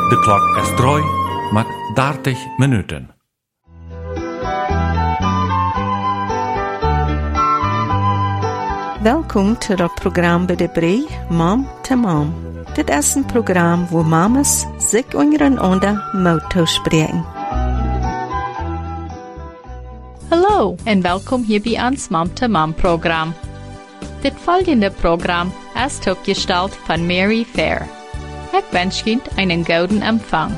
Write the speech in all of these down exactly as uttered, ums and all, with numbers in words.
De klok is droi, maar dertig minuten. Welkom to het programma bij de Bree, Mom to Mom. Dit is een programma waar mamas zich ondereinander moeten spreken. Hallo en welkom hier bij ons Mom to Mom program. Dit volgende program is opgesteld van Mary Fair. Ik wens je einen gouden Empfang.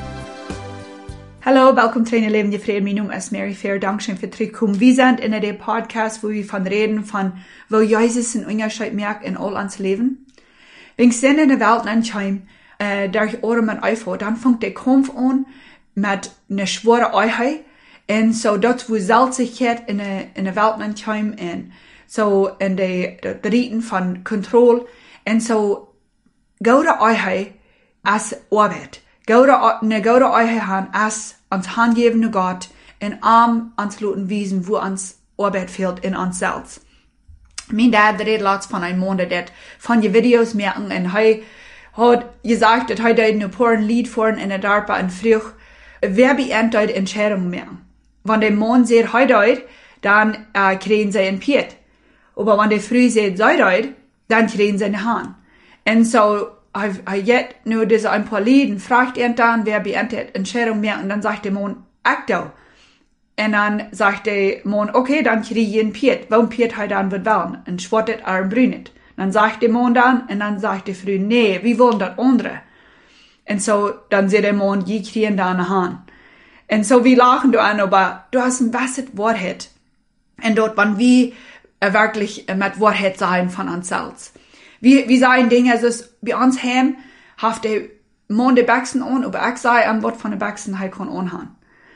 Hallo, welkom zu einer Leben Frieden. Mein Name ist Mary Fair. Dankeschön für Trick-Kum. Wir sind in der Podcast, wo wir von reden, von wo Jesus in Unterschied merkt in all uns Leben. Wenn ich in der Welt ankomme, äh, durch Ohren und Eifel, dann fängt der Kampf an mit einer schweren Einheit. Und so dort, wo Salzigkeit in der, in der Welt ankommt, und so in der, der Riten von Kontrolle. Und so, gute Einheit als Arbeit. Eine gute Einheit haben als uns handgebende Gott und arm uns lassen wiesen, wo uns Arbeit fehlt in uns selbst. Mein Dad redet lots von einem Mann, der von die Videos merken, und er hat gesagt, dass er ein paar Lied vorn in der Darpa und früh, wer beendtet Entscheidungen merken. Wenn der Mann sagt, er deut, dann äh, kriegen sie ein Piet. Aber wenn der früh sagt, sei deut, dann kriegen sie eine Hand. Und so, er jetzt nur diese ein paar Lieden, fragt er dann, wer beendtet Entscheidungen merken, und dann sagt der Mann, ach da. Und dann sagt der Mann, okay, dann kriege ich einen Piet. Warum Piet er dann wird wollen? Und schwattet er brünet. Dann sagt der Mann dann, und dann sagt der Früh, nee, wir wollen das andere. Und so, dann sagt der Mann, die kriegen da eine Hand. Und so, wir lachen da an, aber du hast ein wasset Wahrheit. Und dort, wenn wir äh, wirklich äh, mit Wahrheit sein von uns selbst. Wir, wir sagen Dinge, also bei uns heim, haft der Mann die Baxen an, aber ich sage, am Wort von der Baxen, er kann anhaben.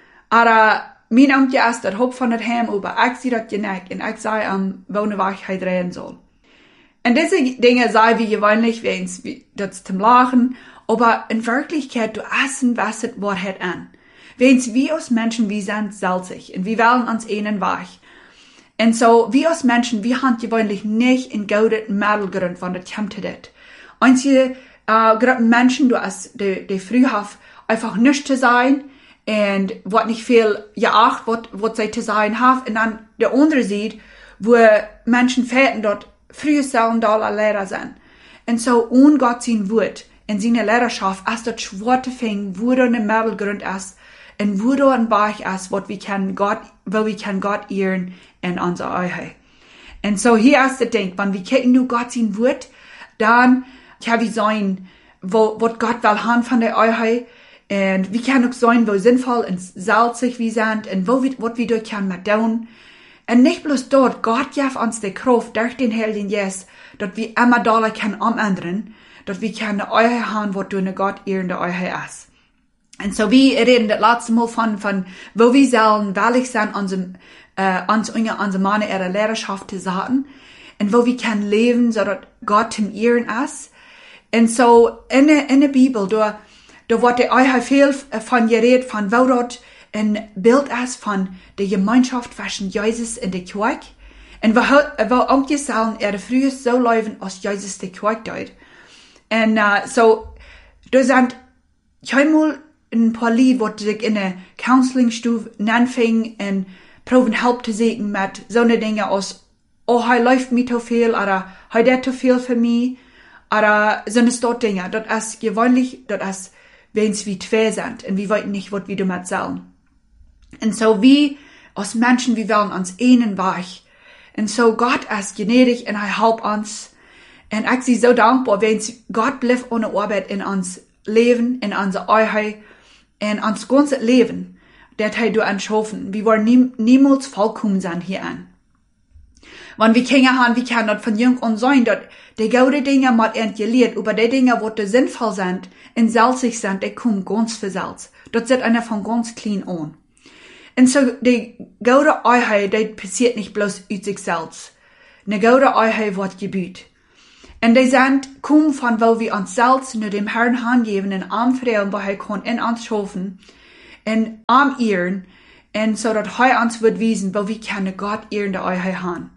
Aber, mein Amt ja ist, das Haupt von der Heim, aber ich sehe das ja nicht, und ich sage, am Wohnen, was ich reden soll. Und diese Dinge sagen wir gewöhnlich, wie uns, das zum Lachen, aber in Wirklichkeit, du essen, was es Wahrheit an. Wenn wir als Menschen, wir sind salzig, und wir wollen uns einen weich. Und so, wir als Menschen, wir haben gewöhnlich nicht in guten Mittelgrund, wenn das kommt zu das. Einzige, äh, Menschen, du hast, die, die früh haben, einfach nicht zu sein, und was nicht viel geacht, was, was sie zu sein haben, und dann der andere sieht, wo Menschen fährten dort, früher sollen da Lehrer sein. Und so, ohne Gott sein Wort, in seiner Lehrerschaft, als das Schwarte fing, wo da eine Mittelgrund ist, und wo da ein Bach ist, wo wir kann Gott, wo wir kann Gott ehren in unserer Einheit. Und so hier ist das Ding, wenn wir kennen nur Gott sein Wort, dann kann wir sein, wo, wo Gott will haben von der Einheit, und wir können auch sein, wo sinnvoll und salzig wir sind, und wo wir, was wir dort können mit tun. Und nicht bloß dort, Gott gibt uns die Kraft durch den Heiligen Geist, dass wir immer da können umändern, dass wir können eine Einheit haben, was durch eine Gott ehrende Einheit ist. Und so, wir reden das letzte Mal von, von, wo wir sollen, welch sind, unsere, äh, uns, unsere Männer ihre Lehrerschaft zu sagen, und wo wir können leben, so dass Gott zum Ehren ist. Und so, in der, in der Bibel, da, da wird die Einheit viel von geredet, von wo dort ein Bild ist von der Gemeinschaft zwischen Jesus und der Kirche. Und wo, wo auch die sollen, ihre früher so leben, als Jesus die Kirche tut. Und, uh, so, da sind, keinmal ein paar Lied, wo sich in der Counselingstufe anfing und proben Hilfe zu suchen mit so eine Dinge aus, oh, er läuft mir zu viel, oder er hat zu viel für mich, oder so eine Dort Dinge. Das ist gewöhnlich, das ist, wenn es wie zwei sind, und wir wissen nicht, was wir damit sollen. Und so, wie als Menschen, wir wollen uns einen weich. Und so, Gott ist gnädig, und er hilft uns. Und ich bin so dankbar, wenn Gott bleibt ohne Arbeit in uns Leben, in unserer Einheit, in uns ganzes Leben, das er durch uns schaffen. Wir wollen nie, niemals vollkommen sein hier an. Wenn wir Kinder haben, wir können das von jung an sein, dass die guten Dinge mal entgelehrt, über die Dinge, die sinnvoll sind, und salzig sind, die kommen ganz für Salz. Das sieht einer von ganz clean an. Und so, die gute Einheit, die passiert nicht bloß aus sich selbst. Eine gute Einheit wird gebüht. Und die sind, kommen von wo wir uns selbst nur dem Herrn hingeben, in arm Frauen, wo er kann in uns schaffen, in arm ehren, und so, dass er uns wird wiesen, wo wir können Gott ehrende Einheit haben.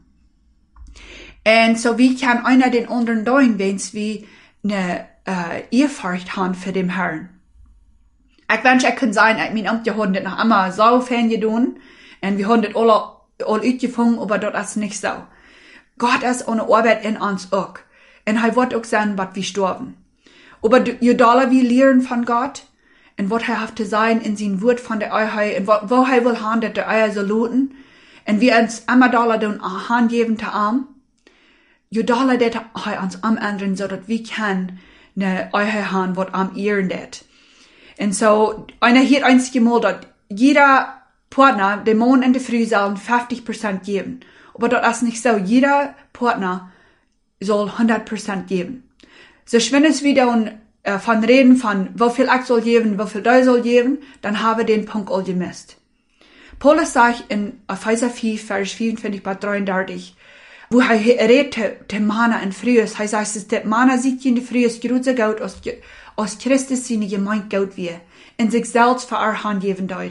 Und so, wie kann einer den anderen tun, wenn wir eine äh, Ehrfurcht haben für den Herrn. Ich wünsche, ich kann sein, ich mein Amt, die haben das noch immer so fein getan. Und wir haben das alle, alle uitgefangen, aber das ist nicht so. Gott ist ohne Arbeit in uns auch. Und er wird auch sein, was wir sterben. Aber je doller wir lernen von Gott, und was er hat zu sein in sein Wort von der Eiheit, und wo, wo er will haben, dass der Eier so loten, und wir uns immer doller den Hand geben zu ihm, je doller das er uns umändern, so dass wir können eine Eiheit haben, was am ehren das. Und so, einer hier einzige Mal, dass jeder Partner, der Mann in der Früh sollen fünfzig Prozent geben. Aber das ist nicht so. Jeder Partner soll hundert Prozent geben. So, wenn es wieder äh, von reden von, wie viel ich soll geben, wie viel du soll geben, dann habe den Punkt all gemisst. Paulus sagt in Epheser vier, Vers vierundzwanzig bis dreiunddreißig, wo er redet, der Mana in Frühes, er sagt, dass der Mana sieht in der Frühes größer Gott, als, als Christus seine Gemeinde Gott wie, in sich selbst für er Hand geben deut.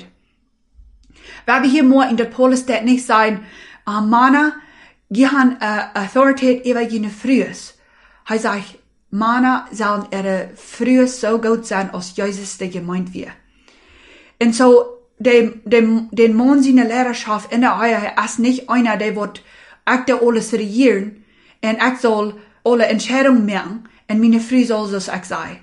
Weil wir hier mal in der Paulus das nicht sagen, uh, Mana, die haben uh, Autorität über jene Frühes. Er sagt, Mana sollen ihre Frühes so gut sein, als Jesus der Gemeinde wie. Und so, dem, dem, den Mann seine Lehrerschaft in der Eier ist nicht einer, der wird, ich da alles regieren, und ich soll alle Entscheidungen machen, und meine Früh soll das ich sein.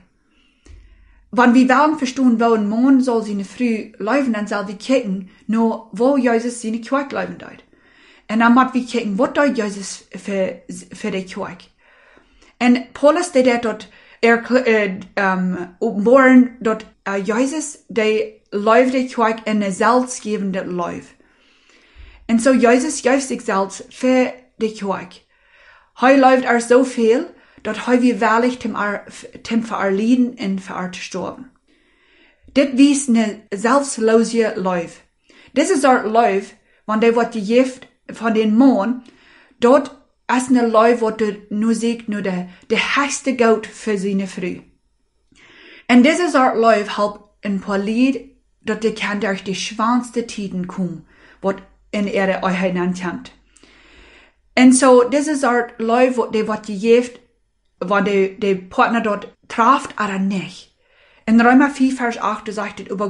Wenn wir wollen verstehen, wo ein Mann soll seine Früh leben, dann soll wir kicken, nur wo Jesus seine Kirche leben dort. Und dann müssen wir kicken, was dort Jesus für, für die Kirche. Und Paulus, der dort, er, äh, ähm, bohren, dort, äh, Jesus, der läuft die Kirche in eine selbstgebende Läufe. Und so Jesus gibt sich selbst für die Kirche. Heu läuft er so viel, dass heu wir wahrlich dem, dem für er Lieden und für er zu sterben. Dit wies ne selbstlose Läufe. Das ist ein Läufe, wenn der wird gegift von den Mann, dort ist ne Läufe, wo du nur siegt, nur der, der höchste Gott für seine Früh. Und das ist ein Läufe, halt ein paar Lied, dort die kann durch die schwanste Tiden kommen, was in ihre Euheit nennt. Und so, das ist ein Läufe, wo der wird gegift, wenn der, der Partner dort trifft oder nicht. In Römer vier, Vers acht sagt es über